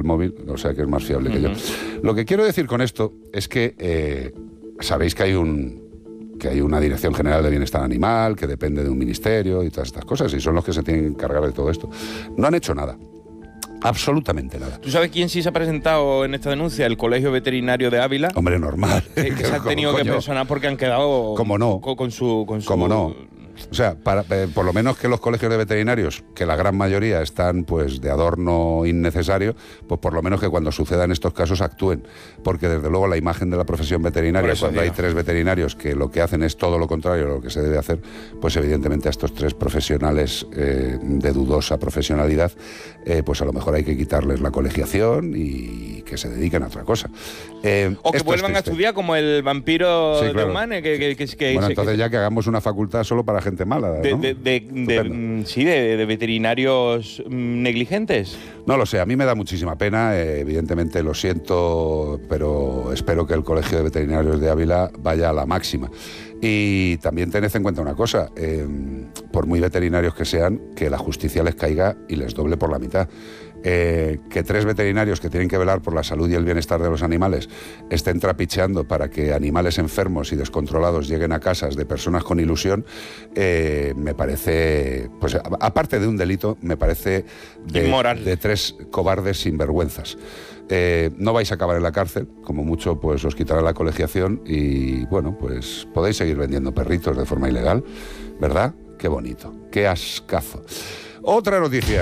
móvil, o sea que es más fiable que yo. Lo que quiero decir con esto es que sabéis que hay una Dirección General de Bienestar Animal, que depende de un ministerio y todas estas cosas, y son los que se tienen que encargar de todo esto. No han hecho nada. Absolutamente nada. ¿Tú sabes quién sí se ha presentado en esta denuncia? El Colegio Veterinario de Ávila. Hombre, normal. Que se han tenido que personar porque han quedado... ¿Cómo no? Con su... ¿Cómo no? O sea, por lo menos que los colegios de veterinarios, que la gran mayoría están pues de adorno innecesario, pues por lo menos que cuando sucedan estos casos actúen, porque desde luego la imagen de la profesión veterinaria, cuando hay 3 veterinarios que lo que hacen es todo lo contrario a lo que se debe hacer, pues evidentemente a estos 3 profesionales de dudosa profesionalidad, pues a lo mejor hay que quitarles la colegiación y que se dediquen a otra cosa. O que vuelvan a estudiar como el vampiro de Humane. Bueno, entonces ya que hagamos una facultad solo para gente mala, ¿no? de veterinarios negligentes. No lo sé, a mí me da muchísima pena, evidentemente lo siento, pero espero que el Colegio de Veterinarios de Ávila vaya a la máxima. Y también tened en cuenta una cosa, por muy veterinarios que sean, que la justicia les caiga y les doble por la mitad. Que 3 veterinarios que tienen que velar por la salud y el bienestar de los animales estén trapicheando para que animales enfermos y descontrolados lleguen a casas de personas con ilusión, me parece, pues aparte de un delito, me parece inmoral, de 3 cobardes sinvergüenzas. No vais a acabar en la cárcel, como mucho pues os quitará la colegiación y bueno, pues podéis seguir vendiendo perritos de forma ilegal, ¿verdad? Qué bonito, qué ascazo. Otra noticia.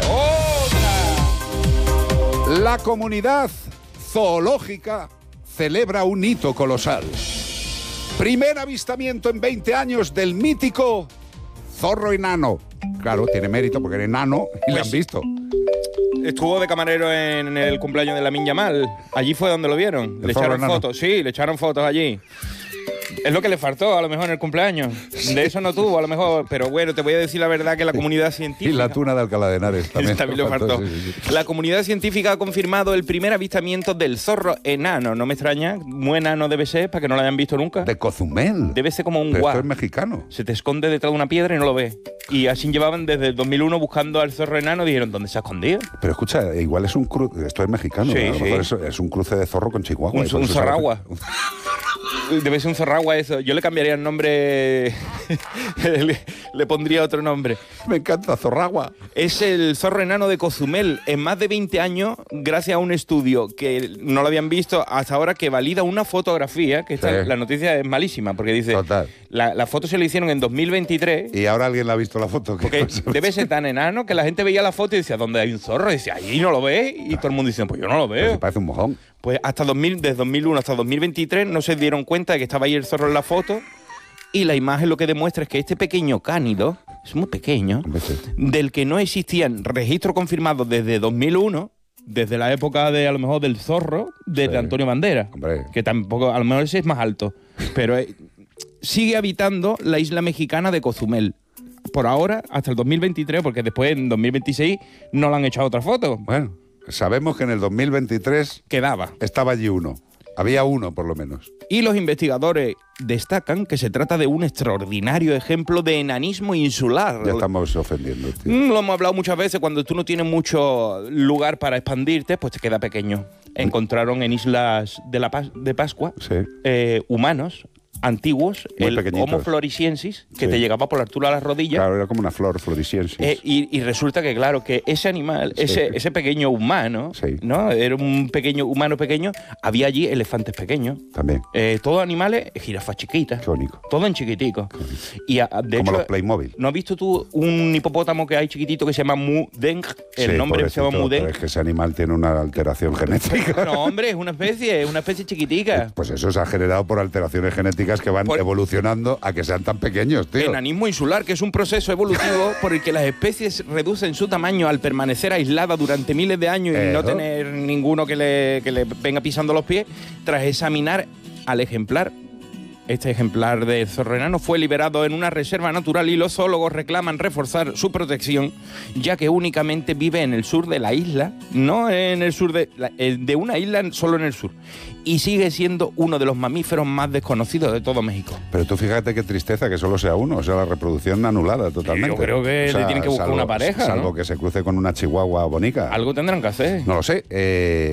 La comunidad zoológica celebra un hito colosal. Primer avistamiento en 20 años del mítico zorro enano. Claro, tiene mérito porque era enano y le han visto. Estuvo de camarero en el cumpleaños de Lamine Yamal. Allí fue donde lo vieron. Le echaron fotos. Sí, le echaron fotos allí. Es lo que le faltó, a lo mejor, en el cumpleaños. De eso no tuvo, a lo mejor. Pero bueno, te voy a decir la verdad que la comunidad científica... Y la tuna de Alcalá de Henares también. También le faltó. Sí. La comunidad científica ha confirmado el primer avistamiento del zorro enano. No me extraña, muy enano debe ser, para que no lo hayan visto nunca. De Cozumel. Debe ser como un Pero guau. Esto es mexicano. Se te esconde detrás de una piedra y no lo ves. Y así llevaban desde el 2001 buscando al zorro enano. Dijeron, ¿dónde se ha escondido? Pero escucha, igual es un cruce... Esto es mexicano. Sí, a lo mejor es un cruce de zorro con chihuahua. Un zorragua. Debe ser un zorragua eso. Yo le cambiaría el nombre... le pondría otro nombre. Me encanta, zorragua. Es el zorro enano de Cozumel. En más de 20 años, gracias a un estudio que no lo habían visto hasta ahora, que valida una fotografía, que la noticia es malísima, porque dice... Total. La foto se la hicieron en 2023. Y ahora alguien la ha visto la foto. Porque debe ser tan enano que la gente veía la foto y decía, ¿dónde hay un zorro? Y decía, ahí no lo ves. Y todo el mundo dice, pues yo no lo veo. Pues parece un mojón. Pues desde 2001 hasta 2023 no se dieron cuenta de que estaba ahí el zorro en la foto, y la imagen lo que demuestra es que este pequeño cánido, es muy pequeño, del que no existían registros confirmados desde 2001, desde la época de, a lo mejor, del zorro, de Antonio Banderas, que tampoco, a lo mejor ese es más alto, pero sigue habitando la isla mexicana de Cozumel. Por ahora, hasta el 2023, porque después en 2026 no le han echado otra foto. Bueno, sabemos que en el 2023 estaba allí uno. Había uno, por lo menos. Y los investigadores destacan que se trata de un extraordinario ejemplo de enanismo insular. Ya estamos ofendiendo, tío. Lo hemos hablado muchas veces. Cuando tú no tienes mucho lugar para expandirte, pues te queda pequeño. Encontraron en islas de Pascua humanos antiguos, el Homo floresiensis, que te llegaba por la altura de las rodillas. Claro, era como una flor floresiensis. Y resulta que, claro, que ese animal, ese pequeño humano, ¿no? Era un pequeño humano pequeño, había allí elefantes pequeños. También. Todos animales, jirafas chiquitas. Qué bonito. Todo en chiquitico. Y de como hecho, los Playmobil. ¿No has visto tú un hipopótamo que hay chiquitito que se llama Mudeng? El nombre se llama Mudeng. Pero es que ese animal tiene una alteración genética. No, hombre, es una especie chiquitica. Pues eso se ha generado por alteraciones genéticas que van evolucionando a que sean tan pequeños, tío. Enanismo insular, que es un proceso evolutivo por el que las especies reducen su tamaño al permanecer aisladas durante miles de años y no tener ninguno que le venga pisando los pies. Tras examinar al ejemplar, este ejemplar de zorro enano fue liberado en una reserva natural y los zoólogos reclaman reforzar su protección, ya que únicamente vive en el sur de la isla, no en el sur de una isla, solo en el sur. Y sigue siendo uno de los mamíferos más desconocidos de todo México. Pero tú fíjate qué tristeza que solo sea uno, o sea, la reproducción anulada totalmente. Yo creo que le tienen que buscar una pareja, salvo ¿no? que se cruce con una chihuahua bonica. Algo tendrán que hacer. No lo sé.